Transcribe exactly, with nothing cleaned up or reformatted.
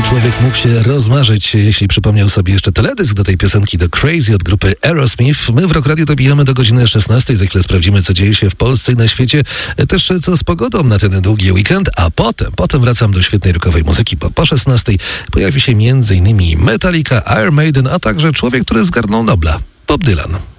Człowiek mógł się rozmarzyć, jeśli przypomniał sobie jeszcze teledysk do tej piosenki do Crazy od grupy Aerosmith. My w Rock Radio dobijamy do godziny szesnastej. Za chwilę sprawdzimy, co dzieje się w Polsce i na świecie. Też co z pogodą na ten długi weekend. A potem, potem wracam do świetnej rockowej muzyki, bo po szesnastej pojawi się między innymi Metallica, Iron Maiden, a także człowiek, który zgarnął Nobla, Bob Dylan.